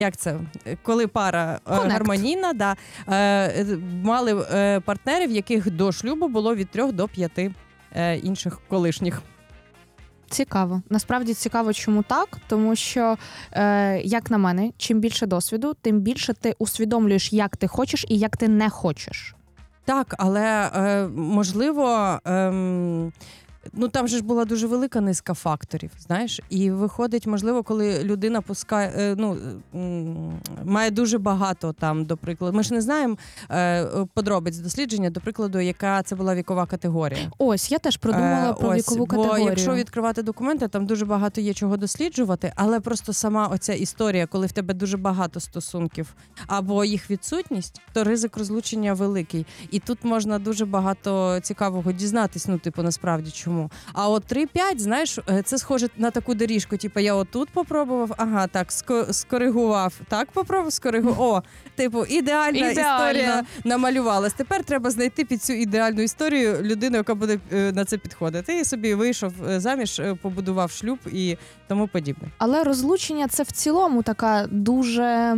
як це, коли пара гармонійна, да, мали партнерів, яких до шлюбу було від 3 до 5 інших колишніх. Цікаво. Насправді цікаво, чому так. Тому що, як на мене, чим більше досвіду, тим більше ти усвідомлюєш, як ти хочеш і як ти не хочеш. Так, але можливо, ну там же ж була дуже велика низка факторів, знаєш, і виходить, можливо, коли людина пускає, має дуже багато там, до прикладу, ми ж не знаємо подробиць дослідження, до прикладу, яка це була вікова категорія. Ось, я теж продумала про вікову категорію. Бо якщо відкривати документи, там дуже багато є чого досліджувати, але просто сама оця історія, коли в тебе дуже багато стосунків або їх відсутність, то ризик розлучення великий. І тут можна дуже багато цікавого дізнатись, ну, типу, насправді, чому. А от 3-5, знаєш, це схоже на таку доріжку, типу, я отут попробував, ага, так, скоригував, так попробував, скоригував, о, типу, ідеальна історія намалювалась. Тепер треба знайти під цю ідеальну історію людину, яка буде на це підходити. І собі вийшов заміж, побудував шлюб і тому подібне. Але розлучення – це в цілому така дуже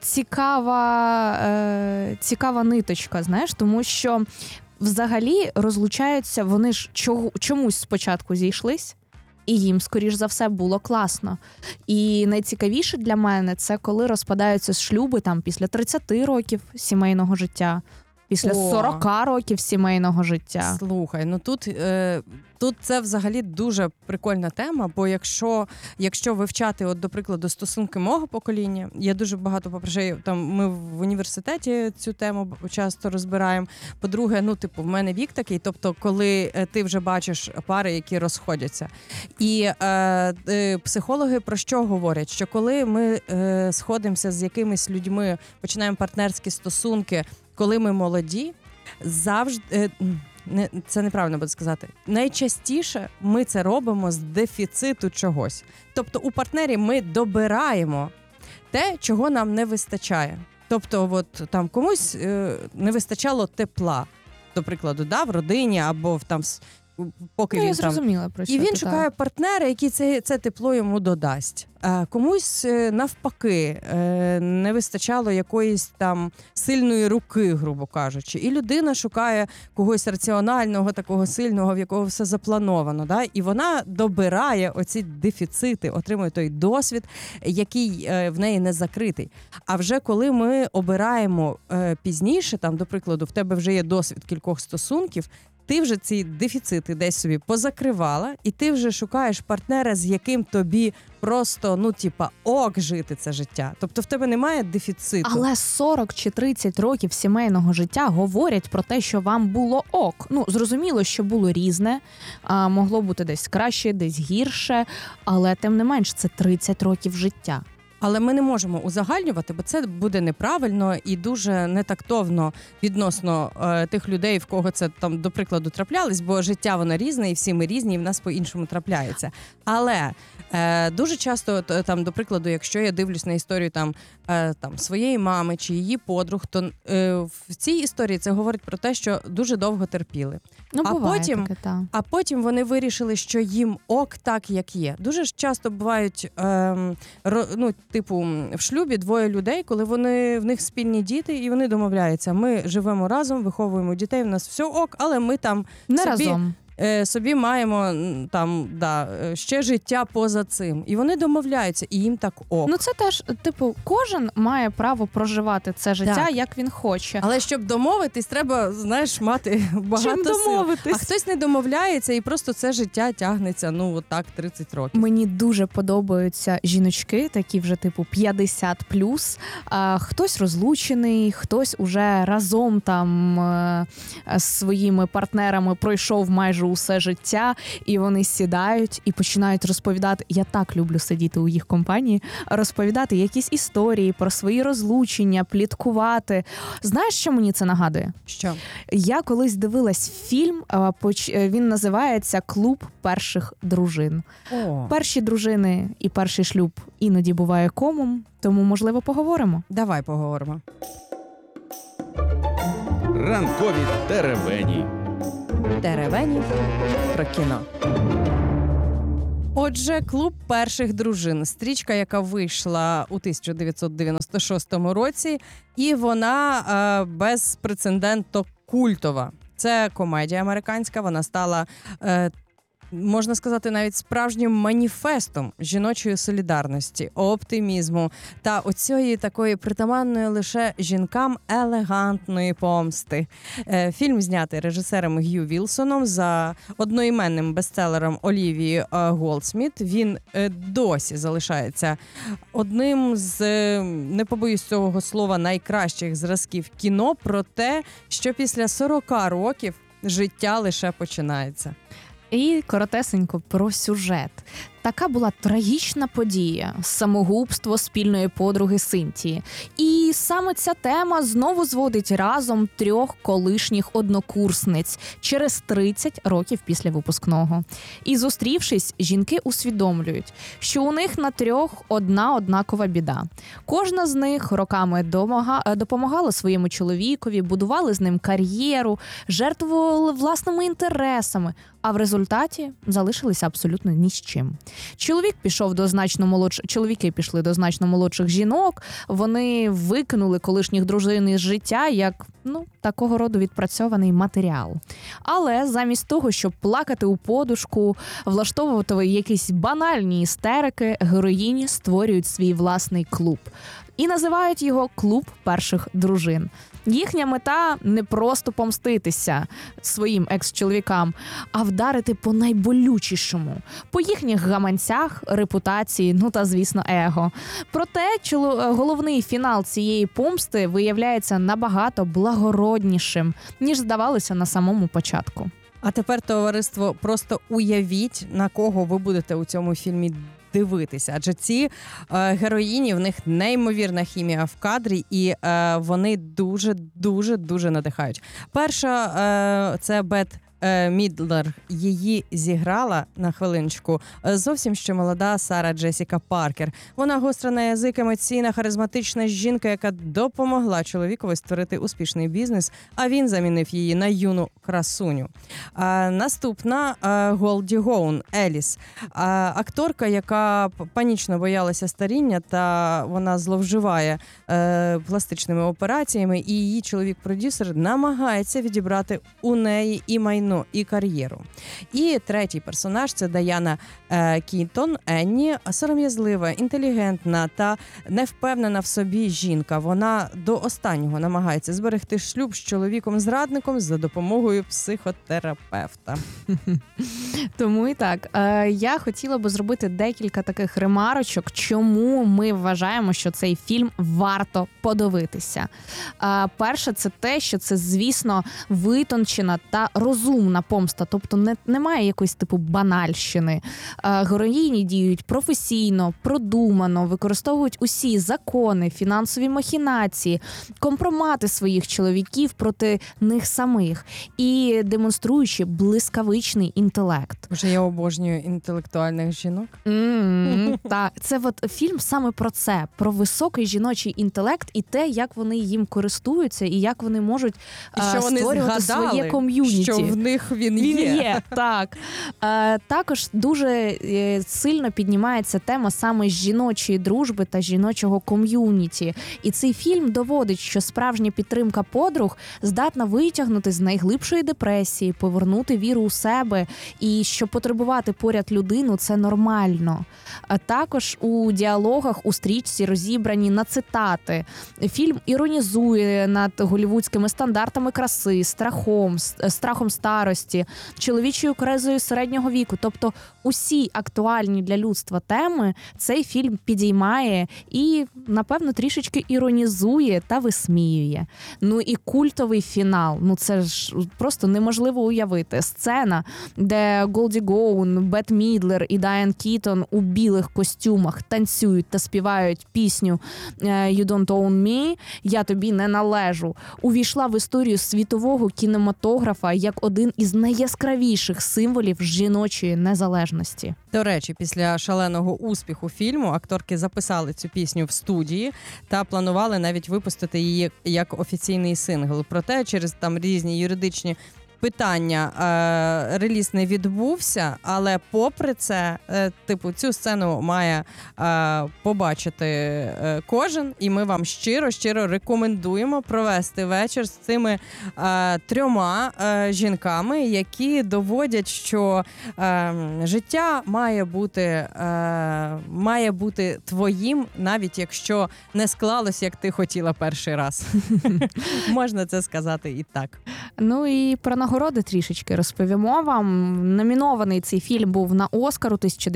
цікава ниточка, знаєш, тому що взагалі розлучаються, вони ж чомусь спочатку зійшлись, і їм, скоріш за все, було класно. І найцікавіше для мене – це коли розпадаються шлюби там, після 30 років сімейного життя, після 40 років сімейного життя. Слухай, ну тут це взагалі дуже прикольна тема, бо якщо вивчати, от, до прикладу, стосунки мого покоління, я дуже багато, по-перше, там ми в університеті цю тему часто розбираємо. По-друге, ну, типу, в мене вік такий, тобто, коли ти вже бачиш пари, які розходяться. І психологи про що говорять? Що коли ми сходимося з якимись людьми, починаємо партнерські стосунки, коли ми молоді, завжди, це неправильно буде сказати, найчастіше ми це робимо з дефіциту чогось. Тобто у партнері ми добираємо те, чого нам не вистачає. Тобто от, там комусь не вистачало тепла, до прикладу, да, в родині або там поки він я зрозуміла, про що і він ти, шукає партнера, який це тепло йому додасть. Комусь навпаки не вистачало якоїсь там сильної руки, грубо кажучи. І людина шукає когось раціонального, такого сильного, в якого все заплановано. Да? І вона добирає оці дефіцити, отримує той досвід, який в неї не закритий. А вже коли ми обираємо пізніше, там, до прикладу, в тебе вже є досвід кількох стосунків, ти вже ці дефіцити десь собі позакривала, і ти вже шукаєш партнера, з яким тобі просто, ну, типа, ок жити це життя. Тобто в тебе немає дефіциту. Але 40 чи 30 років сімейного життя говорять про те, що вам було ок. Ну, зрозуміло, що було різне, могло бути десь краще, десь гірше, але тим не менш, це 30 років життя. Але ми не можемо узагальнювати, бо це буде неправильно і дуже нетактовно відносно тих людей, в кого це, там, до прикладу, траплялись, бо життя воно різне, і всі ми різні, і в нас по-іншому трапляється. Але дуже часто, там, до прикладу, якщо я дивлюсь на історію там своєї мами чи її подруг, то в цій історії це говорить про те, що дуже довго терпіли. Ну, буває таке, та. А потім вони вирішили, що їм ок так, як є. Дуже ж часто бувають, ну, типу, в шлюбі двоє людей, коли в них спільні діти, і вони домовляються, ми живемо разом, виховуємо дітей, в нас все ок, але ми там не разом. Собі маємо там, ще життя поза цим. І вони домовляються, і їм так ок. Ну це теж, типу, кожен має право проживати це життя, як він хоче. Але щоб домовитись, треба, знаєш, мати багато сил. А хтось не домовляється, і просто це життя тягнеться, ну, отак, 30 років. Мені дуже подобаються жіночки, такі вже, типу, 50+. Хтось розлучений, хтось уже разом там з своїми партнерами пройшов майже усе життя, і вони сідають і починають розповідати, я так люблю сидіти у їх компанії, розповідати якісь історії про свої розлучення, пліткувати. Знаєш, що мені це нагадує? Що? Я колись дивилась фільм, він називається «Клуб перших дружин». О. Перші дружини і перший шлюб іноді буває комом, тому, можливо, поговоримо. Давай поговоримо. Ранкові теревені. Теревені про кіно. Отже, «Клуб перших дружин» – стрічка, яка вийшла у 1996 році, і вона безпрецедентно культова. Це комедія американська, вона стала, можна сказати, навіть справжнім маніфестом жіночої солідарності, оптимізму та оцієї такої притаманної лише жінкам елегантної помсти. Фільм знятий режисером Г'ю Вілсоном за одноіменним бестселером Олівії Голдсміт. Він досі залишається одним з, не побоюсь цього слова, найкращих зразків кіно про те, що після 40 років життя лише починається. І коротесенько про сюжет. Така була трагічна подія – самогубство спільної подруги Синтії. І саме ця тема знову зводить разом 3 колишніх однокурсниць через 30 років після випускного. І зустрівшись, жінки усвідомлюють, що у них на 3 одна однакова біда. Кожна з них роками допомагала своєму чоловікові, будували з ним кар'єру, жертвували власними інтересами, а в результаті залишилися абсолютно ні з чим. Чоловіки пішли до значно молодших жінок, вони викинули колишніх дружин із життя як, такого роду відпрацьований матеріал. Але замість того, щоб плакати у подушку, влаштовувати якісь банальні істерики, героїні створюють свій власний клуб. І називають його «Клуб перших дружин». Їхня мета – не просто помститися своїм екс-чоловікам, а вдарити по найболючішому, по їхніх гаманцях, репутації, та, звісно, его. Проте головний фінал цієї помсти виявляється набагато благороднішим, ніж здавалося на самому початку. А тепер, товариство, просто уявіть, на кого ви будете у цьому фільмі дивитися. Адже ці героїні, в них неймовірна хімія в кадрі, і вони дуже надихають. Перша це Бет Мідлер. Її зіграла, на хвилиночку, зовсім ще молода Сара Джесіка Паркер. Вона гостра на язик, емоційна, харизматична жінка, яка допомогла чоловікові створити успішний бізнес, а він замінив її на юну красуню. Наступна Голді Гоун, Еліс. Акторка, яка панічно боялася старіння, та вона зловживає пластичними операціями, і її чоловік-продюсер намагається відібрати у неї і майно, і кар'єру. І третій персонаж – це Даяна Кінтон, Енні, сором'язлива, інтелігентна та невпевнена в собі жінка. Вона до останнього намагається зберегти шлюб з чоловіком-зрадником за допомогою психотерапевта. Тому і так. Я хотіла би зробити декілька таких ремарочок, чому ми вважаємо, що цей фільм варто подивитися. Перше, це те, що це, звісно, витончена та розумна помста, тобто немає якоїсь типу банальщини. Героїні діють професійно, продумано, використовують усі закони, фінансові махінації, компромати своїх чоловіків проти них самих і демонструючи блискавичний інтелект. Вже я обожнюю інтелектуальних жінок. Так, це фільм саме про це, про високий жіночий інтелект і те, як вони їм користуються і як вони можуть створювати своє ком'юніті. Що в них він є. Так. Також дуже сильно піднімається тема саме жіночої дружби та жіночого ком'юніті. І цей фільм доводить, що справжня підтримка подруг здатна витягнути з найглибшої депресії, повернути віру у себе і що потребувати поряд людину – це нормально. А також у діалогах у стрічці розібрані на цитати. Фільм іронізує над голлівудськими стандартами краси, страхом старості, чоловічою кризою середнього віку. Тобто усі актуальні для людства теми цей фільм підіймає і, напевно, трішечки іронізує та висміює. Ну і культовий фінал. Це ж просто неможливо уявити. Сцена, де Голді Гоун, Бет Мідлер і Дайан Кітон у білих костюмах танцюють та співають пісню «You don't own me», «Я тобі не належу», увійшла в історію світового кінематографа як один із найяскравіших символів жіночої незалежності. До речі, після шаленого успіху фільму акторки записали цю пісню в студії та планували навіть випустити її як офіційний сингл. Проте через різні юридичні питання, реліз не відбувся, але попри це, типу, цю сцену має побачити кожен, і ми вам щиро рекомендуємо провести вечір з цими 3 жінками, які доводять, що життя має бути твоїм, навіть якщо не склалось, як ти хотіла перший раз. Можна це сказати і так. Ну і про нагороди трішечки розповімо вам. Номінований цей фільм був на Оскар у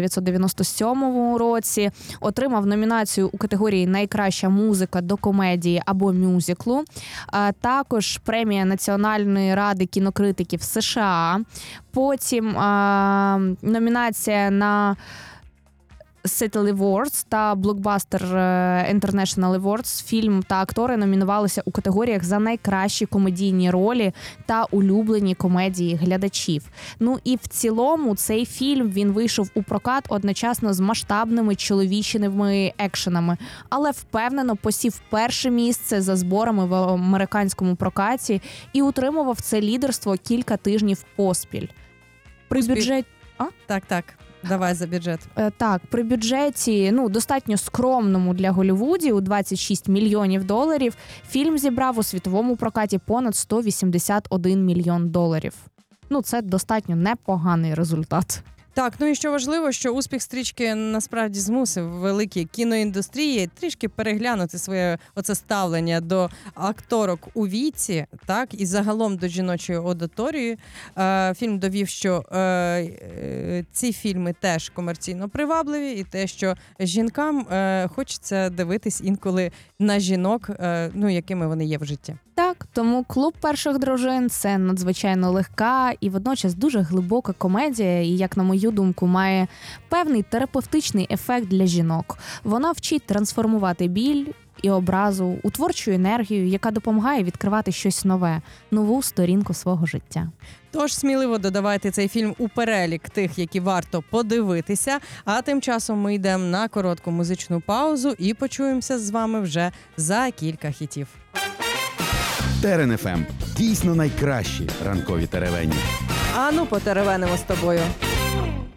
1997 році. Отримав номінацію у категорії «Найкраща музика до комедії або мюзиклу». Також премія Національної ради кінокритиків США. Потім номінація на Settle Awards та Blockbuster International Awards. Фільм та актори номінувалися у категоріях за найкращі комедійні ролі та улюблені комедії глядачів. Ну і в цілому цей фільм, він вийшов у прокат одночасно з масштабними чоловічими екшенами, але впевнено посів перше місце за зборами в американському прокаті і утримував це лідерство кілька тижнів поспіль. При бюджеті... Так. Давай за бюджет. Так, при бюджеті, достатньо скромному для Голлівудів, у $26 мільйонів, фільм зібрав у світовому прокаті понад $181 мільйон. Це достатньо непоганий результат. Так, і що важливо, що успіх стрічки насправді змусив великі кіноіндустрії трішки переглянути своє оце ставлення до акторок у віці, так, і загалом до жіночої аудиторії. Фільм довів, що ці фільми теж комерційно привабливі, і те, що жінкам хочеться дивитись інколи на жінок, якими вони є в житті. Так, тому «Клуб перших дружин» – це надзвичайно легка і водночас дуже глибока комедія, і, як на мою думку, має певний терапевтичний ефект для жінок. Вона вчить трансформувати біль і образу у творчу енергію, яка допомагає відкривати щось нове, нову сторінку свого життя. Тож сміливо додавайте цей фільм у перелік тих, які варто подивитися, а тим часом ми йдемо на коротку музичну паузу і почуємося з вами вже за кілька хітів. Терен ФМ. Дійсно найкращі ранкові теревені. Потеревенимо з тобою.